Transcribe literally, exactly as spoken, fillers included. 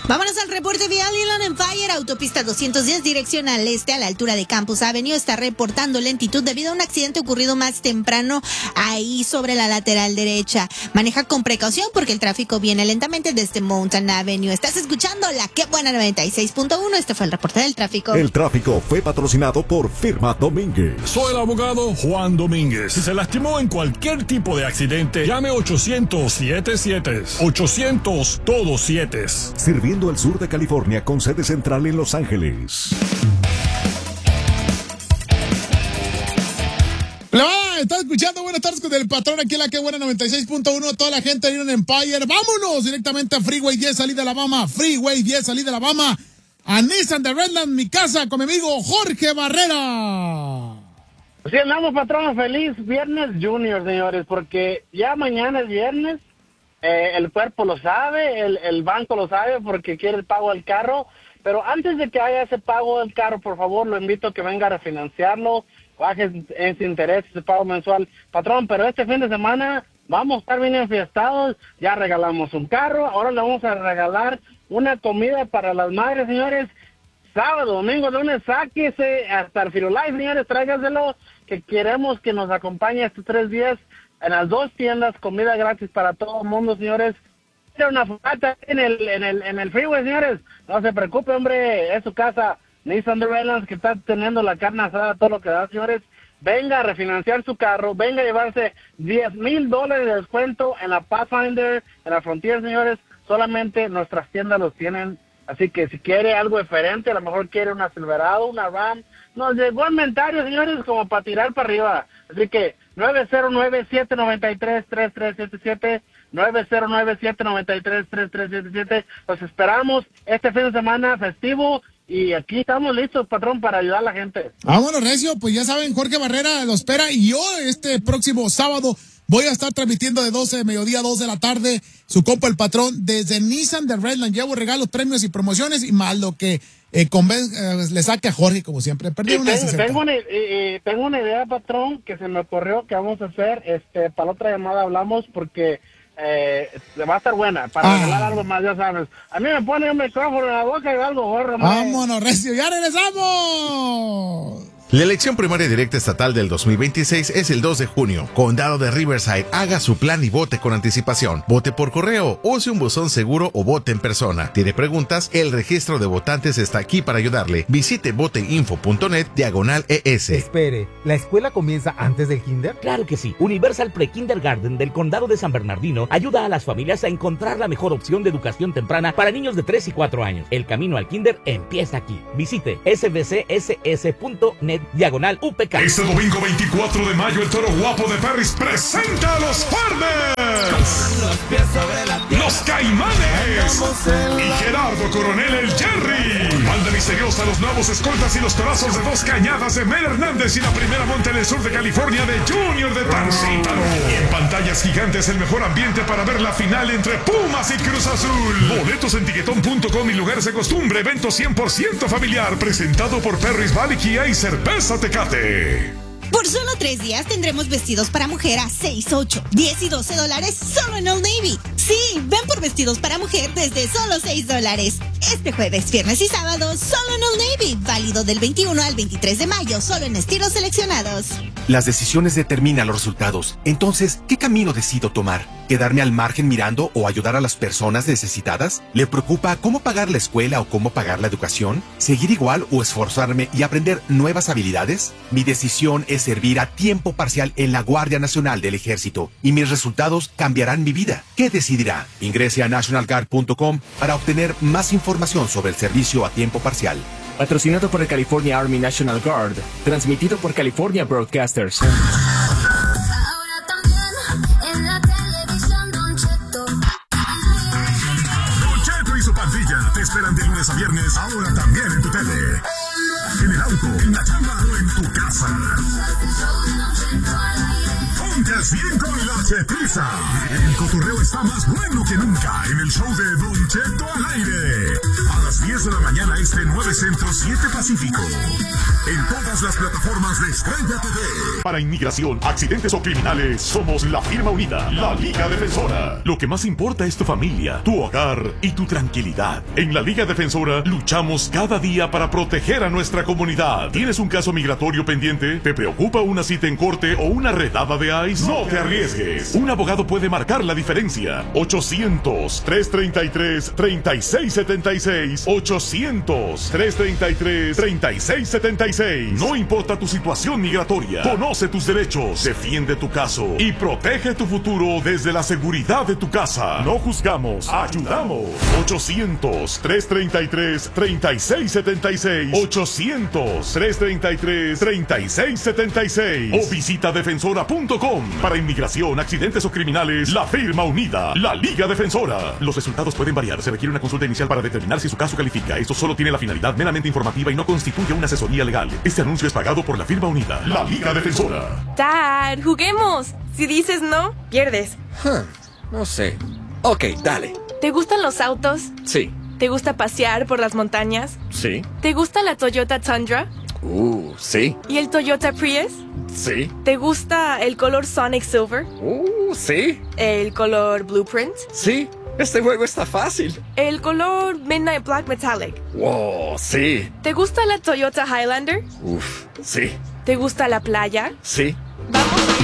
Vámonos al reporte vial. Inland Empire, autopista doscientos diez, dirección al este, a la altura de Campus Avenue, está reportando lentitud debido a un accidente ocurrido más temprano ahí sobre la lateral derecha. Maneja con precaución porque el tráfico viene lentamente desde Mountain Avenue. Estás escuchando la Qué Buena noventa y seis punto uno. Este fue el reporte del tráfico. El tráfico fue patrocinado por Firma Domínguez. Soy el abogado Juan Domínguez. Si se lastimó en cualquier tipo de accidente, llame ochocientos siete siete. ochocientos todos siete. Sirviendo al sur de California con sede central en Los Ángeles. La está escuchando Buenas tardes con el patrón aquí en la Qué Buena noventa y seis punto uno. Toda la gente de Inland Empire. Vámonos directamente a Freeway diez, salida Alabama. Freeway diez, salida Alabama. A Nissan de Redland, mi casa, con mi amigo Jorge Barrera. Sí, andamos, patrón. Feliz Viernes Junior, señores, porque ya mañana es viernes. Eh, el cuerpo lo sabe, el, el banco lo sabe porque quiere el pago del carro. Pero antes de que haya ese pago del carro, por favor, lo invito a que venga a refinanciarlo. Baje ese interés, ese pago mensual. Patrón, pero este fin de semana vamos a estar bien enfiestados. Ya regalamos un carro, ahora le vamos a regalar una comida para las madres, señores. Sábado, domingo, lunes, sáquese hasta el Firulais, señores, tráigaselo, que queremos que nos acompañe estos tres días en las dos tiendas, comida gratis para todo el mundo, señores. Tiene una fogata en el, en el, en el freeway, señores. No se preocupe, hombre, es su casa. Nissan de Redlands, que está teniendo la carne asada, todo lo que da, señores. Venga a refinanciar su carro, venga a llevarse diez mil dólares de descuento en la Pathfinder, en la Frontier, señores. Solamente nuestras tiendas los tienen. Así que si quiere algo diferente, a lo mejor quiere una Silverado, una Ram, nos llegó el inventario, señores, como para tirar para arriba. Así que nueve cero nueve, siete nueve tres, tres tres siete siete, nueve cero nueve, siete nueve tres, tres tres siete siete. Los esperamos este fin de semana festivo y aquí estamos listos, patrón, para ayudar a la gente. Vámonos, recio, pues ya saben, Jorge Barrera lo espera y yo este próximo sábado voy a estar transmitiendo de doce de mediodía a dos de la tarde, su compa el patrón, desde Nissan de Redland. Llevo regalos, premios y promociones y más lo que eh, conven, eh, le saque a Jorge, como siempre. Perdí una tengo, tengo, una, eh, tengo una idea, patrón, que se me ocurrió que vamos a hacer. este Para la otra llamada hablamos porque eh, va a estar buena. Para ah. regalar algo más, ya sabes. A mí me pone un micrófono en la boca y algo gorro. Vámonos, recio, ya regresamos. La elección primaria directa estatal del dos mil veintiséis es el dos de junio. Condado de Riverside, haga su plan y vote con anticipación. Vote por correo, use un buzón seguro o vote en persona. ¿Tiene preguntas? El registro de votantes está aquí para ayudarle. Visite voteinfo.net diagonal ES. Espere, ¿la escuela comienza antes del kinder? Claro que sí. Universal Pre-Kindergarten del Condado de San Bernardino ayuda a las familias a encontrar la mejor opción de educación temprana para niños de tres y cuatro años. El camino al kinder empieza aquí. Visite s b c s s punto net diagonal U P K. Este domingo veinticuatro de mayo, el Toro Guapo de Perris presenta a los Farmers, los Caimanes y Gerardo Coronel el Jerry. Banda misteriosa, los nuevos escoltas y los torazos de Dos Cañadas de Mel Hernández y la primera monte del sur de California de Junior de Tancítaro. Y en pantallas gigantes el mejor ambiente para ver la final entre Pumas y Cruz Azul. Boletos en tiquetón punto com y lugares de costumbre. Evento cien por ciento familiar presentado por Perris Valley Kia y Cerveza Tecate. Por solo tres días tendremos vestidos para mujer a seis, ocho, diez y doce dólares solo en Old Navy. Sí, ven por vestidos para mujer desde solo seis dólares. Este jueves, viernes y sábado solo en Old Navy. Válido del veintiuno al veintitrés de mayo, solo en estilos seleccionados. Las decisiones determinan los resultados. Entonces, ¿qué camino decido tomar? ¿Quedarme al margen mirando o ayudar a las personas necesitadas? ¿Le preocupa cómo pagar la escuela o cómo pagar la educación? ¿Seguir igual o esforzarme y aprender nuevas habilidades? Mi decisión es servir a tiempo parcial en la Guardia Nacional del Ejército y mis resultados cambiarán mi vida. ¿Qué decidirá? Ingrese a national guard punto com para obtener más información sobre el servicio a tiempo parcial. Patrocinado por el California Army National Guard. Transmitido por California Broadcasters. Te esperan de lunes a viernes, ahora también en tu tele, en el auto, en la chamba o en tu casa. Ponte al cien con la Chetiza. El cotorreo está más bueno que nunca en el show de Don Cheto al aire. A las diez de la mañana es Este, nueve Centro, siete Pacífico. En todas las plataformas de Estrella T V. Para inmigración, accidentes o criminales, somos la firma unida, la Liga Defensora. Lo que más importa es tu familia, tu hogar y tu tranquilidad. En la Liga Defensora luchamos cada día para proteger a nuestra comunidad. ¿Tienes un caso migratorio pendiente? ¿Te preocupa una cita en corte o una redada de ICE? No te arriesgues. Un abogado puede marcar la diferencia. ochocientos, trescientos treinta y tres, treinta y seis setenta y seis. ochocientos, trescientos treinta y tres, treinta y seis setenta y seis. No importa tu situación migratoria. Conoce tus derechos, defiende tu caso y protege tu futuro desde la seguridad de tu casa. No juzgamos, ayudamos. ochocientos, trescientos treinta y tres, treinta y seis setenta y seis. ochocientos, trescientos treinta y tres, treinta y seis setenta y seis. O visita defensora punto com. Para inmigración, accidentes o criminales, la firma unida, la Liga Defensora. Los resultados pueden variar. Se requiere una consulta inicial para determinar si su caso califica. Esto solo tiene la finalidad meramente informativa y no constituye una asesoría legal. Este anuncio es pagado por la firma unida, la Liga Defensora. Dad, juguemos. Si dices no, pierdes. Huh, no sé. Ok, dale. ¿Te gustan los autos? Sí. ¿Te gusta pasear por las montañas? Sí. ¿Te gusta la Toyota Tundra? Uh, sí. ¿Y el Toyota Prius? Sí. ¿Te gusta el color Sonic Silver? Uh, sí. ¿El color Blueprint? Sí. Este juego está fácil. ¿El color Midnight Black Metallic? Wow, sí. ¿Te gusta la Toyota Highlander? Uf, sí. ¿Te gusta la playa? Sí. Vamos.